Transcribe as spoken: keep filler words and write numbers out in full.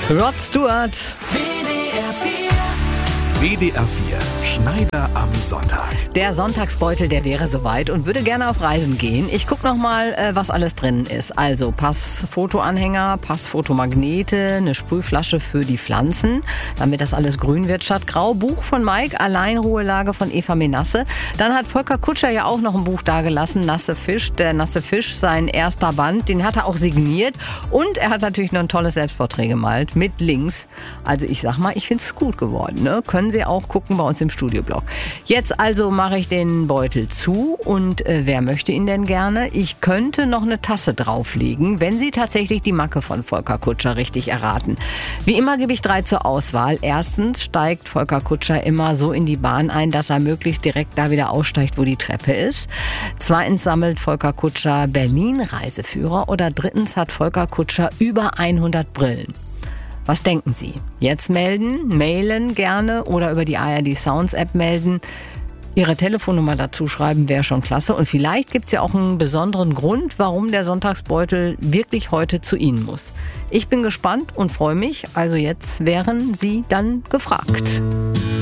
Rod Stewart. W D R vier. W D R vier, Schneider am Sonntag. Der Sonntagsbeutel, der wäre soweit und würde gerne auf Reisen gehen. Ich gucke nochmal, äh, was alles drin ist. Also Passfotoanhänger, Passfotomagnete, eine Sprühflasche für die Pflanzen, damit das alles grün wird statt grau. Buch von Mike, Alleinruhelage von Eva Menasse. Dann hat Volker Kutscher ja auch noch ein Buch dagelassen, Nasse Fisch. Der Nasse Fisch, sein erster Band, den hat er auch signiert. Und er hat natürlich noch ein tolles Selbstporträt gemalt mit Links. Also ich sag mal, ich finde es gut geworden. Ne? Können Sie auch gucken bei uns im Studioblog. Jetzt also mache ich den Beutel zu und äh, wer möchte ihn denn gerne? Ich könnte noch eine Tasse drauflegen, wenn Sie tatsächlich die Macke von Volker Kutscher richtig erraten. Wie immer gebe ich drei zur Auswahl. Erstens steigt Volker Kutscher immer so in die Bahn ein, dass er möglichst direkt da wieder aussteigt, wo die Treppe ist. Zweitens sammelt Volker Kutscher Berlin-Reiseführer oder drittens hat Volker Kutscher über hundert Brillen. Was denken Sie? Jetzt melden, mailen gerne oder über die A R D Sounds App melden. Ihre Telefonnummer dazu schreiben wäre schon klasse. Und vielleicht gibt es ja auch einen besonderen Grund, warum der Sonntagsbeutel wirklich heute zu Ihnen muss. Ich bin gespannt und freue mich. Also jetzt wären Sie dann gefragt.